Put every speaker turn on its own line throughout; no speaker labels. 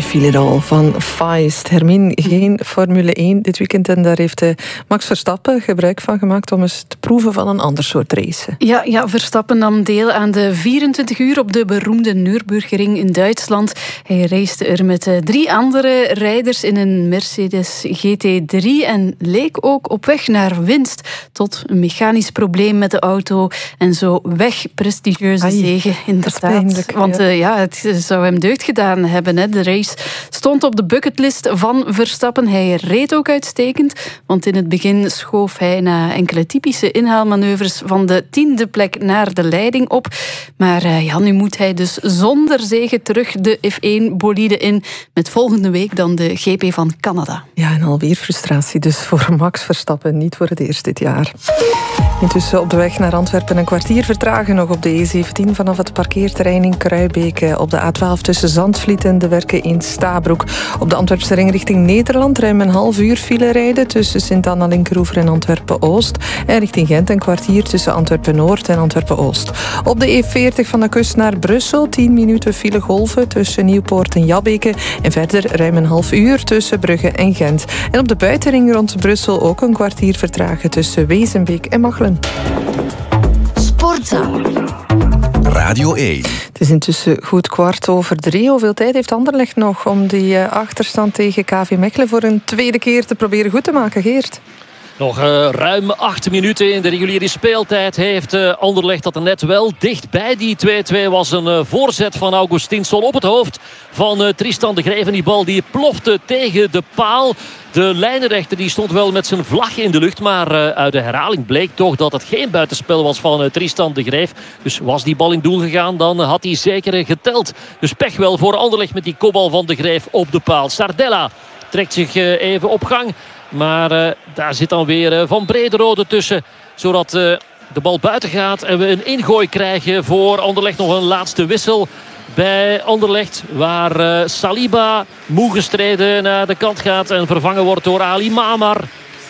file al van Feist. Hermine, geen Formule 1 dit weekend. En daar heeft Max Verstappen gebruik van gemaakt om eens te proeven van een ander soort race.
Ja, Verstappen nam deel aan de 24 uur op de beroemde Nürburgring in Duitsland. Hij racete er met 3 andere rijders in een Mercedes GT3 en leek ook op weg naar winst tot een mechanisch probleem met de auto en zo weg prestigieuze zege, inderdaad. Want het zou hem deugd gedaan hebben. Hè. De race stond op de bucketlist van Verstappen. Hij reed ook uitstekend, want in het begin schoof hij na enkele typische inhaalmanoeuvres van de 10e plek naar de leiding op. Maar nu moet hij dus zonder zege terug de F1-bolide in, met volgende week dan de GP van Canada.
Ja, en alweer frustratie dus voor Max Verstappen. Niet voor het eerst dit jaar. Intussen op de weg naar Antwerpen een kwartier vertragen nog op de E17 vanaf het parkeerterrein in Kruibeke. Op de A12 tussen Zandvliet en de Werken in Stabroek. Op de Antwerpse ring richting Nederland ruim een half uur file rijden tussen Sint-Anna-Linkeroever en Antwerpen-Oost. En richting Gent een kwartier tussen Antwerpen-Noord en Antwerpen-Oost. Op de E40 van de kust naar Brussel 10 minuten file golven tussen Nieuwpoort en Jabbeke. En verder ruim een half uur tussen Brugge en Gent. En op de buitenring rond Brussel ook een kwartier vertragen tussen Wezenbeek en Machelen.
Sportza. Radio 1.
Het is intussen goed 3:15. Hoeveel tijd heeft Anderlecht nog om die achterstand tegen KV Mechelen voor een tweede keer te proberen goed te maken, Geert?
Nog ruim 8 minuten in de reguliere speeltijd heeft Anderlecht dat er net wel dicht bij die 2-2 was. Een voorzet van Augustinsson op het hoofd van Tristan de Greef. En die bal die plofte tegen de paal. De lijnrechter die stond wel met zijn vlag in de lucht. Maar uit de herhaling bleek toch dat het geen buitenspel was van Tristan de Greef. Dus was die bal in doel gegaan, dan had hij zeker geteld. Dus pech wel voor Anderlecht met die kopbal van de Greef op de paal. Sardella trekt zich even op gang. Maar daar zit dan weer Van Brederode tussen. Zodat de bal buiten gaat. En we een ingooi krijgen voor Anderlecht. Nog een laatste wissel bij Anderlecht. Waar Saliba moe gestreden naar de kant gaat. En vervangen wordt door Ali Mamar.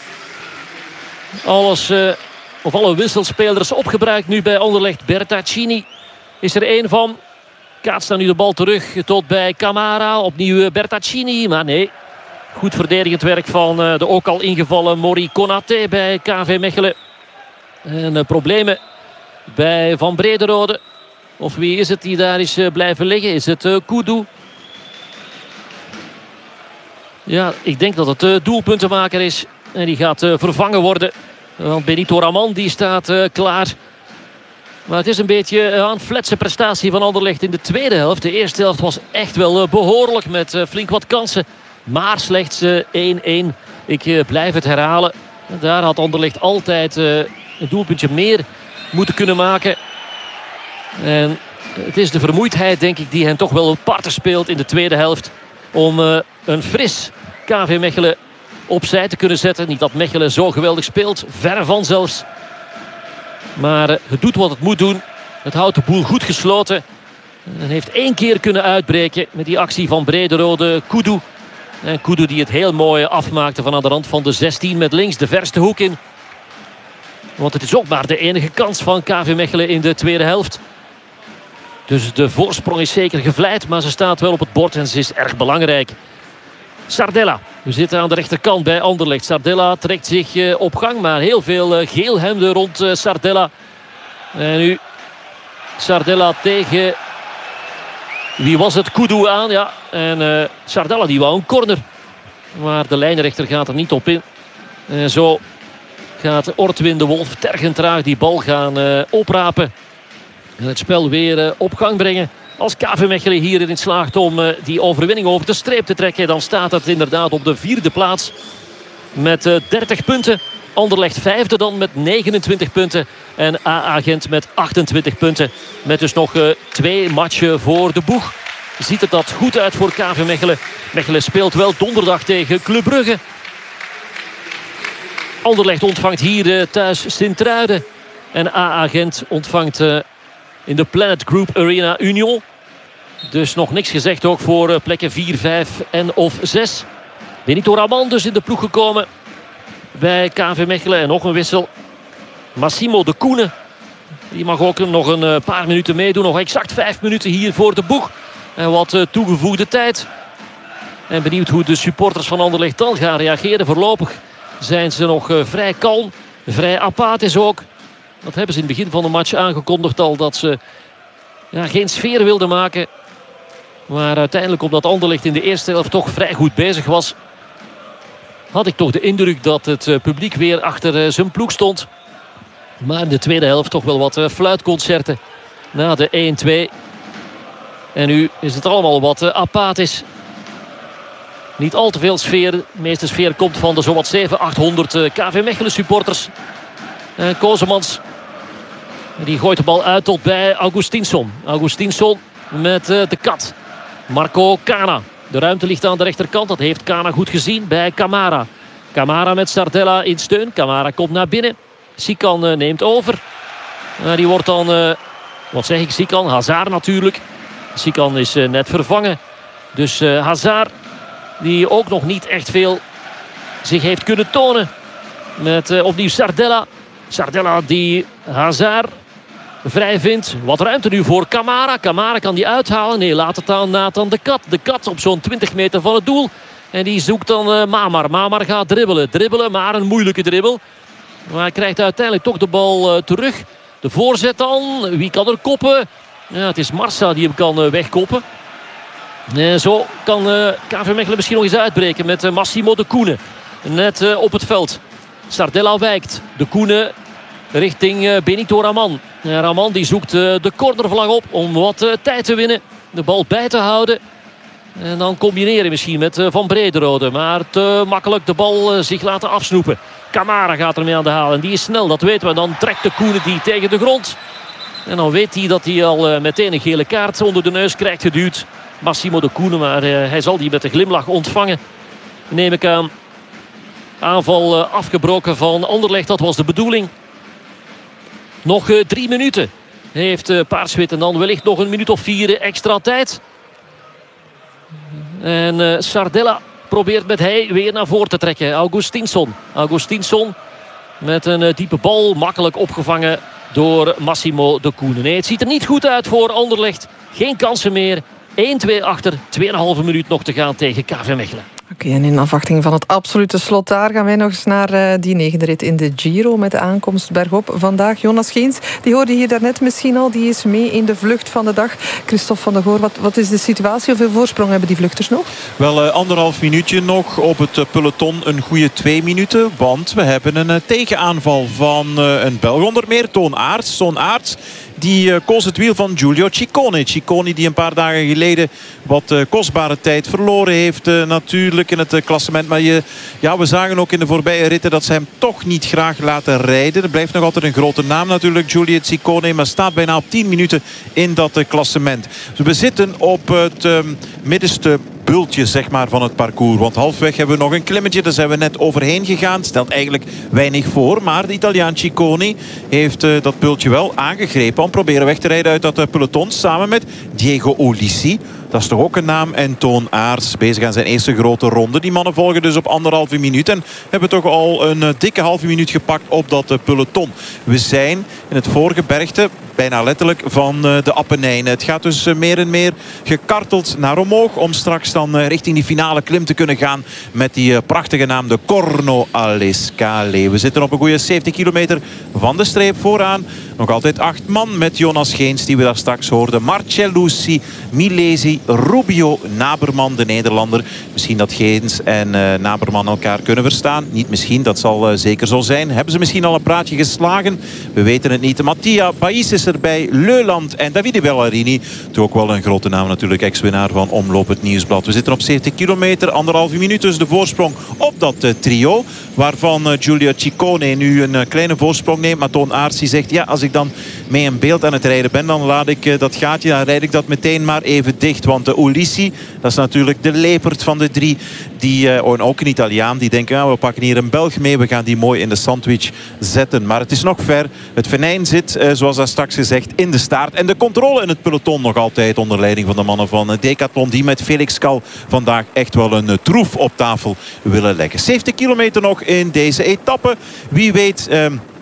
Alle wisselspelers opgebruikt nu bij Anderlecht. Bertaccini is er één van. Kaatst dan nu de bal terug tot bij Camara. Opnieuw Bertaccini. Maar nee. Goed verdedigend werk van de ook al ingevallen Mori Konaté bij KV Mechelen. En problemen bij Van Brederode. Of wie is het die daar is blijven liggen? Is het Kudu? Ja, ik denk dat het doelpuntenmaker is. En die gaat vervangen worden. Want Benito Raman die staat klaar. Maar het is een beetje een fletse prestatie van Anderlecht in de tweede helft. De eerste helft was echt wel behoorlijk met flink wat kansen. Maar slechts 1-1. Ik blijf het herhalen. Daar had Anderlecht altijd een doelpuntje meer moeten kunnen maken. En het is de vermoeidheid, denk ik, die hen toch wel een parten speelt in de tweede helft. Om een fris KV Mechelen opzij te kunnen zetten. Niet dat Mechelen zo geweldig speelt. Verre van zelfs. Maar het doet wat het moet doen. Het houdt de boel goed gesloten. En heeft 1 keer kunnen uitbreken met die actie van Brederode Kudu. En Kudu die het heel mooi afmaakte van aan de rand van de 16 met links de verste hoek in. Want het is ook maar de enige kans van KV Mechelen in de tweede helft. Dus de voorsprong is zeker gevleid, maar ze staat wel op het bord en ze is erg belangrijk. Sardella, we zitten aan de rechterkant bij Anderlecht. Sardella trekt zich op gang, maar heel veel geel hemden rond Sardella. En nu Sardella tegen... Wie was het? Kudu aan, ja. En Sardella die wou een corner. Maar de lijnrechter gaat er niet op in. En zo gaat Ortwin de Wolf tergend traag die bal gaan oprapen. En het spel weer op gang brengen. Als KV Mechelen hierin slaagt om die overwinning over de streep te trekken, dan staat het inderdaad op de 4e plaats. Met 30 punten. Anderlecht 5e dan met 29 punten. En AA Gent met 28 punten. Met dus nog 2 matchen voor de boeg. Ziet het dat goed uit voor KV Mechelen. Mechelen speelt wel donderdag tegen Club Brugge. Anderlecht ontvangt hier thuis Sint-Truiden. En AA Gent ontvangt in de Planet Group Arena Union. Dus nog niks gezegd ook voor plekken 4, 5 en of 6. Benito Raman dus in de ploeg gekomen bij KV Mechelen. En nog een wissel. Massimo de Koene. Die mag ook nog een paar minuten meedoen. Nog exact 5 minuten hier voor de boeg. En wat toegevoegde tijd. En benieuwd hoe de supporters van Anderlecht dan gaan reageren. Voorlopig zijn ze nog vrij kalm. Vrij apathisch ook. Dat hebben ze in het begin van de match aangekondigd al. Dat ze geen sfeer wilden maken. Maar uiteindelijk, omdat Anderlecht in de eerste helft toch vrij goed bezig was, had ik toch de indruk dat het publiek weer achter zijn ploeg stond. Maar in de tweede helft toch wel wat fluitconcerten na de 1-2. En nu is het allemaal wat apathisch. Niet al te veel sfeer. De meeste sfeer komt van de zowat 700-800 KV Mechelen supporters. Kozemans, die gooit de bal uit tot bij Augustinsson. Augustinsson met de kat. Marco Cana. De ruimte ligt aan de rechterkant. Dat heeft Cana goed gezien bij Camara. Camara met Sardella in steun. Camara komt naar binnen. Sikan neemt over. Die wordt dan, wat zeg ik, Sikan? Hazard natuurlijk. Sikan is net vervangen. Dus Hazard, die ook nog niet echt veel zich heeft kunnen tonen. Met opnieuw Sardella. Sardella die Hazard vrij vindt. Wat ruimte nu voor Camara. Camara kan die uithalen. Nee, laat het aan Nathan de Kat. De Kat op zo'n 20 meter van het doel. En die zoekt dan Mamar. Mamar gaat dribbelen. Dribbelen, maar een moeilijke dribbel. Maar hij krijgt uiteindelijk toch de bal terug. De voorzet dan. Wie kan er koppen? Ja, het is Marsa die hem kan wegkoppen. Zo kan KV Mechelen misschien nog eens uitbreken met Massimo de Koene. Net op het veld. Sardella wijkt. De Koene richting Benito Raman. Raman die zoekt de cornervlag op om wat tijd te winnen. De bal bij te houden. En dan combineren misschien met Van Brederode. Maar te makkelijk de bal zich laten afsnoepen. Camara gaat ermee aan de haal. En die is snel, dat weten we. Dan trekt de Koene die tegen de grond. En dan weet hij dat hij al meteen een gele kaart onder de neus krijgt geduwd. Massimo de Koene, maar hij zal die met een glimlach ontvangen. Neem ik aan. Aanval afgebroken van Anderlecht, dat was de bedoeling. Nog 3 minuten heeft Paars-Wit en dan wellicht nog een minuut of 4 extra tijd. En Sardella probeert met hij weer naar voren te trekken. Augustinsson met een diepe bal, makkelijk opgevangen door Massimo de Koene. Nee, het ziet er niet goed uit voor Anderlecht. Geen kansen meer. 1-2 achter, 2,5 minuut nog te gaan tegen KV Mechelen.
Oké, en in afwachting van het absolute slot daar gaan wij nog eens naar die 9e rit in de Giro met de aankomst bergop vandaag. Jonas Geens, die hoorde hier daarnet misschien al, die is mee in de vlucht van de dag. Christophe van der Goor, wat is de situatie? Hoeveel voorsprong hebben die vluchters nog?
Wel, 1,5 minuutje nog op het peloton, een goede 2 minuten. Want we hebben een tegenaanval van een Belg onder meer, Toon Aerts. Die koos het wiel van Giulio Ciccone. Ciccone die een paar dagen geleden wat kostbare tijd verloren heeft natuurlijk in het klassement. Maar we zagen ook in de voorbije ritten dat ze hem toch niet graag laten rijden. Er blijft nog altijd een grote naam natuurlijk, Giulio Ciccone. Maar staat bijna op 10 minuten in dat klassement. Dus we zitten op het middenste bultje zeg maar, van het parcours. Want halfweg hebben we nog een klimmetje. Daar zijn we net overheen gegaan. Stelt eigenlijk weinig voor. Maar de Italiaan Ciccone heeft dat bultje wel aangegrepen om proberen weg te rijden uit dat peloton. Samen met Diego Ulissi. Dat is toch ook een naam. En Toon Aerts bezig aan zijn eerste grote ronde. Die mannen volgen dus op 1,5 minuut. En hebben toch al een dikke halve minuut gepakt op dat peloton. We zijn in het voorgebergte bijna letterlijk van de Appenijnen. Het gaat dus meer en meer gekarteld naar omhoog. Om straks dan richting die finale klim te kunnen gaan. Met die prachtige naam de Corno alle Scale. We zitten op een goede 70 kilometer van de streep vooraan. Nog altijd 8 man met Jonas Geens die we daar straks hoorden. Marcellucci, Milesi, Rubio, Naberman, de Nederlander. Misschien dat Geens en Naberman elkaar kunnen verstaan. Niet misschien, dat zal zeker zo zijn. Hebben ze misschien al een praatje geslagen? We weten het niet. Mattia Pais is erbij, Leuland en Davide Bellarini. Toch ook wel een grote naam natuurlijk, ex-winnaar van Omloop het Nieuwsblad. We zitten op 70 kilometer, 1,5 minuut dus de voorsprong op dat trio. Waarvan Giulio Ciccone nu een kleine voorsprong neemt. Maar Toon Aerts die zegt, ja, als ik dan mee een beeld aan het rijden ben, dan laat ik dat gaatje, dan rijd ik dat meteen maar even dicht. Want de Ulissi, dat is natuurlijk de lepert van de 3. En ook een Italiaan, die denken, we pakken hier een Belg mee, we gaan die mooi in de sandwich zetten. Maar het is nog ver. Het venijn zit, zoals dat straks gezegd, in de staart. En de controle in het peloton nog altijd onder leiding van de mannen van Decathlon, die met Felix Kal vandaag echt wel een troef op tafel willen leggen. 70 kilometer nog in deze etappe. Wie weet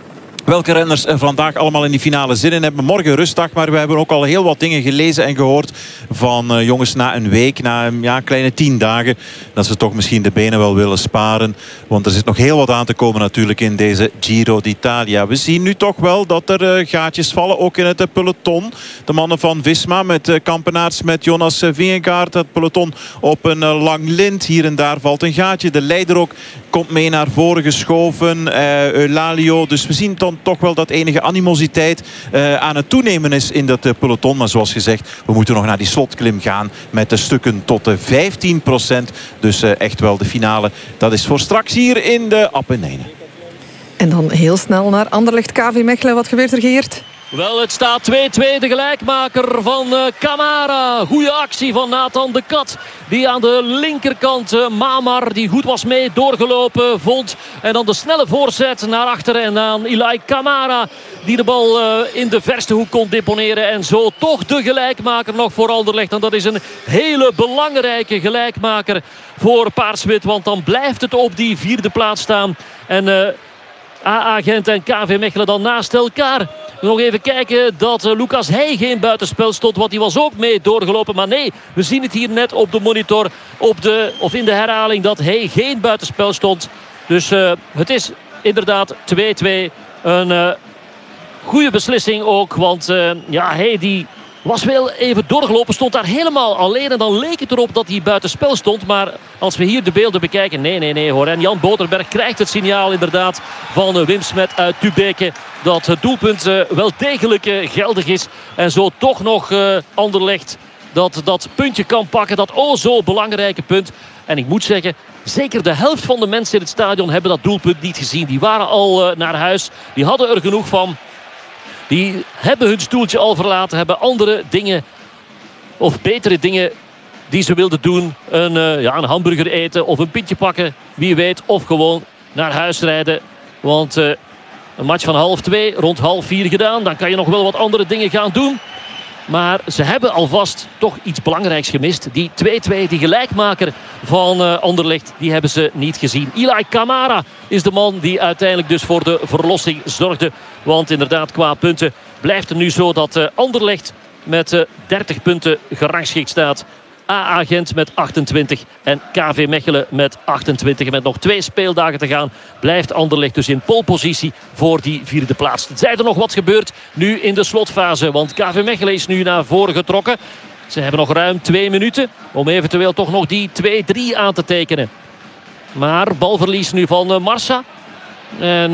welke renners vandaag allemaal in die finale zin in hebben. Morgen rustdag, maar we hebben ook al heel wat dingen gelezen en gehoord van jongens na een week, na een kleine 10 dagen, dat ze toch misschien de benen wel willen sparen. Want er zit nog heel wat aan te komen natuurlijk in deze Giro d'Italia. We zien nu toch wel dat er gaatjes vallen, ook in het peloton. De mannen van Visma met Kampenaerts, met Jonas Vingegaard. Het peloton op een lang lint. Hier en daar valt een gaatje. De leider ook komt mee naar voren geschoven. Eulalio. Dus we zien dan toch wel dat enige animositeit aan het toenemen is in dat peloton. Maar zoals gezegd, we moeten nog naar die slotklim gaan met de stukken tot de 15%. Dus echt wel de finale. Dat is voor straks hier in de Appenijnen.
En dan heel snel naar Anderlecht KV Mechelen. Wat gebeurt er, Geert?
Wel, het staat 2-2, de gelijkmaker van Camara. Goeie actie van Nathan de Kat. Die aan de linkerkant Mamar, die goed was mee doorgelopen, vond. En dan de snelle voorzet naar achteren. En aan Ilai Camara, die de bal in de verste hoek kon deponeren. En zo toch de gelijkmaker nog voor Anderlecht. En dat is een hele belangrijke gelijkmaker voor Paars-Wit. Want dan blijft het op die 4e plaats staan. En AA Gent en KV Mechelen dan naast elkaar. Nog even kijken dat Lucas Heij geen buitenspel stond. Want die was ook mee doorgelopen. Maar nee, we zien het hier net op de monitor. Of in de herhaling dat Heij geen buitenspel stond. Dus het is inderdaad 2-2. Een goede beslissing ook. Want Heij die was wel even doorgelopen. Stond daar helemaal alleen. En dan leek het erop dat hij buitenspel stond. Maar als we hier de beelden bekijken. Nee hoor. En Jan Boterberg krijgt het signaal inderdaad van Wim Smet uit Tubeke. Dat het doelpunt wel degelijk geldig is. En zo toch nog Anderlecht dat puntje kan pakken. Dat zo belangrijke punt. En ik moet zeggen, zeker de helft van de mensen in het stadion hebben dat doelpunt niet gezien. Die waren al naar huis. Die hadden er genoeg van. Die hebben hun stoeltje al verlaten. Hebben andere dingen of betere dingen die ze wilden doen. Een hamburger eten of een pintje pakken. Wie weet. Of gewoon naar huis rijden. Want een match van 3:30, rond 3:30 gedaan. Dan kan je nog wel wat andere dingen gaan doen. Maar ze hebben alvast toch iets belangrijks gemist. Die 2-2, die gelijkmaker van Anderlecht, die hebben ze niet gezien. Ilai Camara is de man die uiteindelijk dus voor de verlossing zorgde. Want inderdaad, qua punten blijft het nu zo dat Anderlecht met 30 punten gerangschikt staat. AA Gent met 28 en KV Mechelen met 28. En met nog 2 speeldagen te gaan blijft Anderlecht dus in polepositie voor die 4e plaats. Zij er nog wat gebeurt nu in de slotfase. Want KV Mechelen is nu naar voren getrokken. Ze hebben nog ruim 2 minuten om eventueel toch nog die 2-3 aan te tekenen. Maar balverlies nu van Marsa. En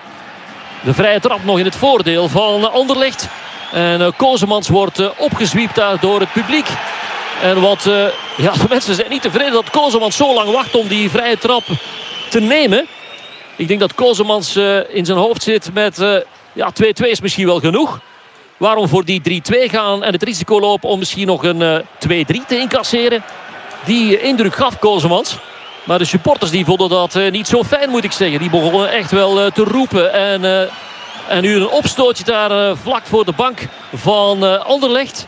de vrije trap nog in het voordeel van Anderlecht. En Kozemans wordt opgezwiept daar door het publiek. En de mensen zijn niet tevreden dat Kozemans zo lang wacht om die vrije trap te nemen. Ik denk dat Kozemans in zijn hoofd zit met 2-2 is misschien wel genoeg. Waarom voor die 3-2 gaan en het risico lopen om misschien nog een 2-3 te incasseren? Die indruk gaf Kozemans. Maar de supporters die vonden dat niet zo fijn, moet ik zeggen. Die begonnen echt wel te roepen. En nu een opstootje daar vlak voor de bank van Anderlecht.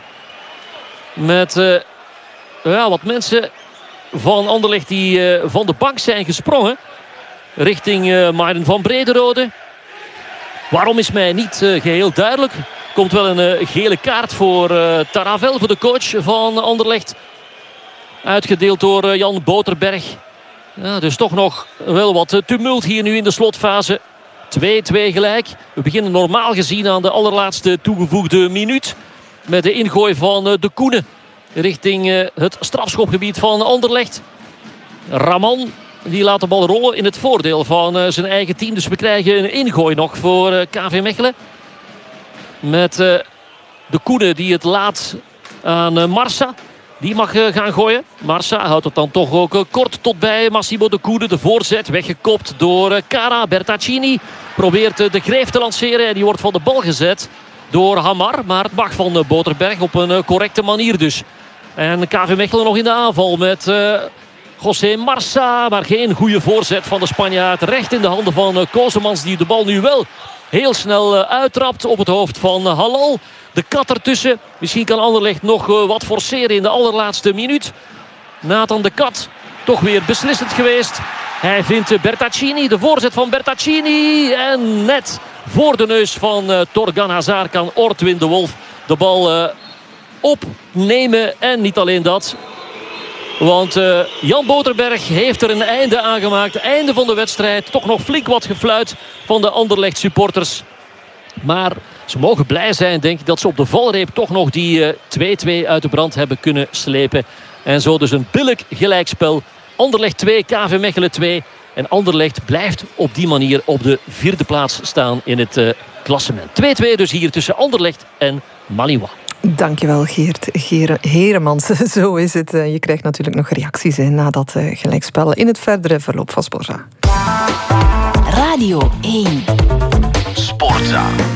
Met wat mensen van Anderlecht die van de bank zijn gesprongen. Richting Maarten van Brederode. Waarom is mij niet geheel duidelijk. Komt wel een gele kaart voor Taravel, voor de coach van Anderlecht. Uitgedeeld door Jan Boterberg. Ja, dus toch nog wel wat tumult hier nu in de slotfase. 2-2 gelijk. We beginnen normaal gezien aan de allerlaatste toegevoegde minuut. Met de ingooi van de Koenen. Richting het strafschopgebied van Anderlecht. Raman die laat de bal rollen in het voordeel van zijn eigen team. Dus we krijgen een ingooi nog voor KV Mechelen. Met de Koenen die het laat aan Marsa. Die mag gaan gooien. Marsa houdt het dan toch ook kort tot bij Massimo de Koenen. De voorzet weggekopt door Cara. Bertaccini probeert de greef te lanceren. En die wordt van de bal gezet door Hamar. Maar het mag van Boterberg op een correcte manier dus. En KV Mechelen nog in de aanval met José Marsa. Maar geen goede voorzet van de Spanjaard. Recht in de handen van Kozemans, die de bal nu wel heel snel uittrapt op het hoofd van Halal. De Kat ertussen. Misschien kan Anderlecht nog wat forceren in de allerlaatste minuut. Nathan de Kat toch weer beslissend geweest. Hij vindt Bertaccini, de voorzet van Bertaccini. En net voor de neus van Torgan Hazard kan Ortwin de Wolf de bal opnemen. En niet alleen dat. Want Jan Boterberg heeft er een einde aan gemaakt. Einde van de wedstrijd. Toch nog flink wat gefluit van de Anderlecht supporters. Maar ze mogen blij zijn, denk ik, dat ze op de valreep toch nog die 2-2 uit de brand hebben kunnen slepen. En zo dus een billig gelijkspel. Anderlecht 2, KV Mechelen 2. En Anderlecht blijft op die manier op de 4e plaats staan in het klassement. 2-2 dus hier tussen Anderlecht en Malinois.
Dankjewel Geert Heremans. Zo is het. Je krijgt natuurlijk nog reacties na dat gelijkspel in het verdere verloop van Sporza.
Radio 1 Sporza.